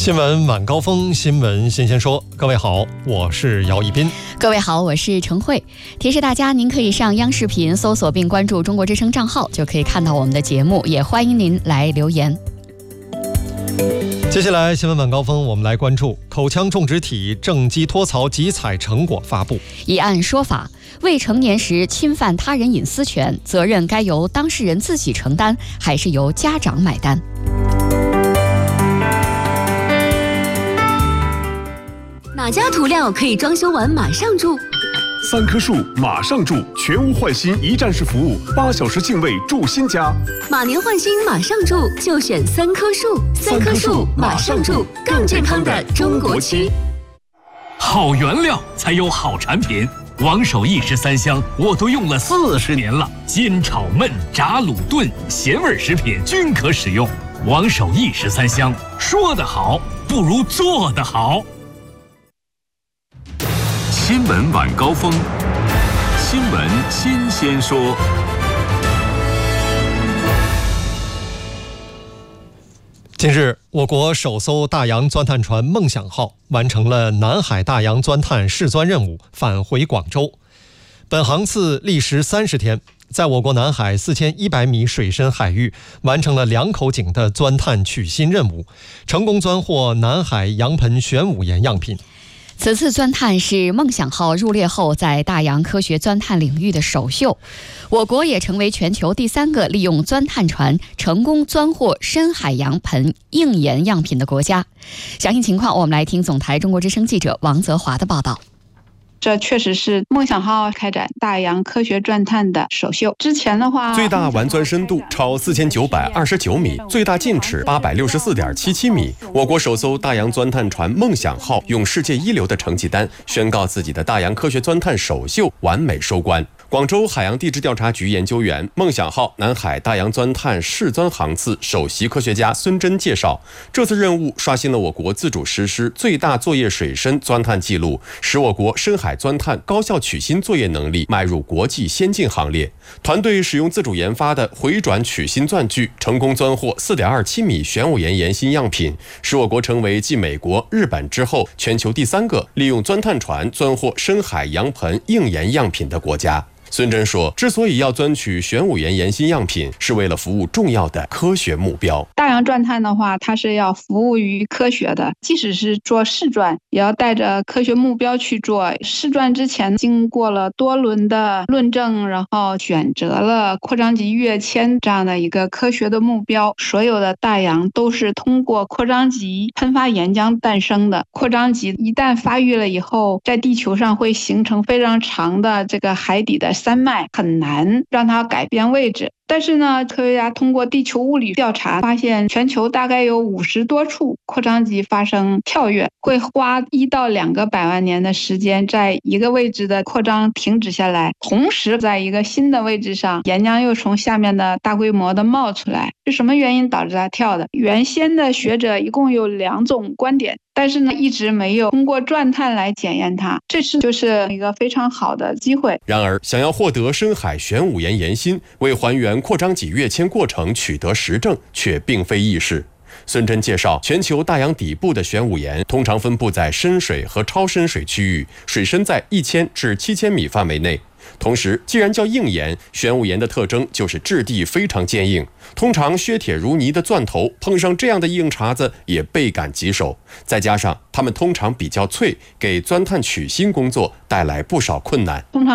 新闻晚高峰，新闻新鲜说。各位好，我是姚一斌。 各位好，我是程慧。提示大家，您可以上央视频搜索并关注中国之声账号，就可以看到我们的节目，也欢迎您来留言。 接下来新闻晚高峰，我们来关注口腔种植体正畸脱槽集采成果发布。 议案说法：未成年时侵犯他人隐私权，责任该由当事人自己承担，还是由家长买单？ 哪家涂料可以装修完马上住 ？3棵树马上住，全屋换新一站式服务，8小时净位住新家。 马年换新马上住，就选3棵树。3棵树马上住，更健康的中国区。 好原料才有好产品，王守义13香我都用了40年了，煎炒焖炸卤炖咸味食品均可使用。王守义13香，说得好不如做得好。 新闻晚高峰，新闻新鲜说。 近日，我国首艘大洋钻探船梦想号完成了南海大洋钻探试钻任务，返回广州。本航次历时30天，在我国南海4100米水深海域完成了2口井的钻探取芯任务，成功钻获南海洋盆玄武岩样品。 此次钻探是梦想号入列后在大洋科学钻探领域的首秀，我国也成为全球第3个利用钻探船成功钻获深海洋盆硬岩样品的国家。详细情况，我们来听总台中国之声记者王泽华的报道。 这确实是梦想号开展大洋科学钻探的首秀。之前的话， 最大完钻深度超4929米，最大进尺864.77米。我国首艘大洋钻探船梦想号用世界一流的成绩单宣告自己的大洋科学钻探首秀完美收官。广州海洋地质调查局研究员、梦想号南海大洋钻探试钻航次首席科学家孙真介绍，这次任务刷新了我国自主实施最大作业水深钻探记录，使我国深海钻探高效取芯作业能力迈入国际先进行列。团队使用自主研发的回转取芯钻具，成功钻获4.27米玄武岩岩芯样品，使我国成为继美国、日本之后全球第3个利用钻探船钻获深海洋盆硬岩样品的国家。孙真说，之所以要钻取玄武岩岩芯样品，是为了服务重要的科学目标。 大洋钻探的话，它是要服务于科学的，即使是做试钻，也要带着科学目标去做。试钻之前经过了多轮的论证，然后选择了扩张级跃迁这样的一个科学的目标。所有的大洋都是通过扩张级喷发岩浆诞生的。扩张级一旦发育了以后，在地球上会形成非常长的这个海底的山脉，很难让它改变位置。但是呢，科学家通过地球物理调查发现，全球大概有50多处扩张级发生跳跃，会花1到2个百万年的时间，在一个位置的扩张停止下来，同时在一个新的位置上，岩浆又从下面的大规模的冒出来。是什么原因导致它跳的？原先的学者一共有2种观点，但是呢，一直没有通过钻探来检验它。这次就是一个非常好的机会。 然而，想要获得深海玄武岩岩芯，为还原扩张级跃迁过程取得实证，却并非易事。孙真介绍，全球大洋底部的玄武岩通常分布在深水和超深水区域，水深在1000至7000米范围内。同时，既然叫硬岩，玄武岩的特征就是质地非常坚硬，通常削铁如泥的钻头碰上这样的硬茬子也倍感棘手，再加上它们通常比较脆，给钻探取芯工作带来不少困难。 通常